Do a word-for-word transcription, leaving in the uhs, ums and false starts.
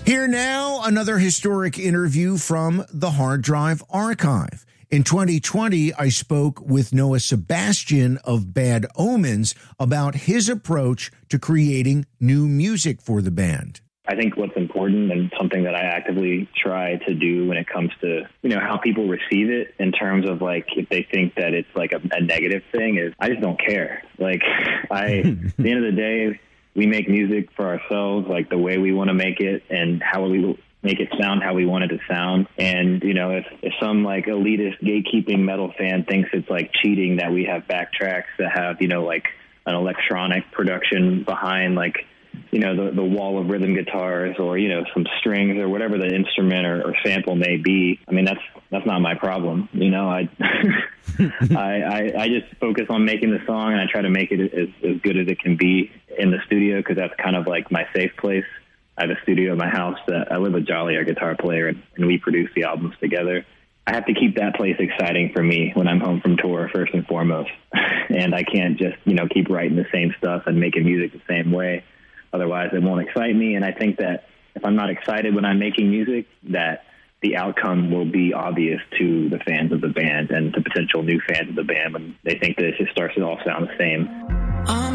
Here now, another historic interview from the Hard Drive Archive. In twenty twenty, I spoke with Noah Sebastian of Bad Omens about his approach to creating new music for the band. I think what's important and something that I actively try to do when it comes to, you know, how people receive it in terms of like, if they think that it's like a, a negative thing, is I just don't care. Like I, at the end of the day, we make music for ourselves, like the way we want to make it and how we make it sound how we want it to sound. And, you know, if, if some like elitist gatekeeping metal fan thinks it's like cheating that we have backtracks that have, you know, like an electronic production behind like, you know, the, the wall of rhythm guitars or, you know, some strings or whatever the instrument or, or sample may be. I mean, that's, that's not my problem. You know, I, I, I, I just focus on making the song and I try to make it as, as good as it can be in the studio, because that's kind of like my safe place. I have a studio in my house that I live with Jolly, our guitar player, and, and we produce the albums together. I have to keep that place exciting for me when I'm home from tour, first and foremost. And I can't just, you know, keep writing the same stuff and making music the same way. Otherwise, it won't excite me. And I think that if I'm not excited when I'm making music, that the outcome will be obvious to the fans of the band and to potential new fans of the band when they think that it just starts to all sound the same.